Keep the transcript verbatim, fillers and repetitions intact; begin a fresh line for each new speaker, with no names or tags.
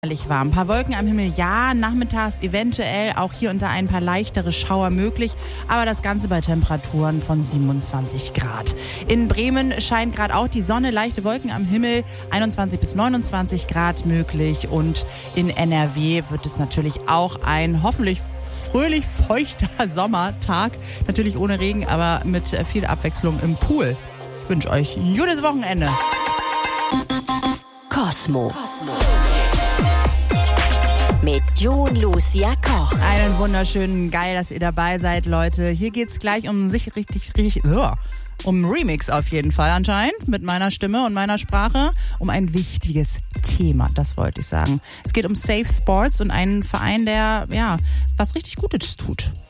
Warm. Ein paar Wolken am Himmel, ja, nachmittags eventuell auch hier und da ein paar leichtere Schauer möglich, aber das Ganze bei Temperaturen von siebenundzwanzig Grad. In Bremen scheint gerade auch die Sonne, leichte Wolken am Himmel, einundzwanzig bis neunundzwanzig Grad möglich, und in N R W wird es natürlich auch ein hoffentlich fröhlich feuchter Sommertag, natürlich ohne Regen, aber mit viel Abwechslung im Pool. Ich wünsche euch ein gutes Wochenende.
Kosmo. Kosmo. Mit Jon Lucia Koch.
Einen wunderschönen, geil, dass ihr dabei seid, Leute. Hier geht's gleich um sich richtig, richtig, uh, um Remix auf jeden Fall anscheinend, mit meiner Stimme und meiner Sprache, um ein wichtiges Thema, das wollte ich sagen. Es geht um Safe Sports und einen Verein, der, ja, was richtig Gutes tut.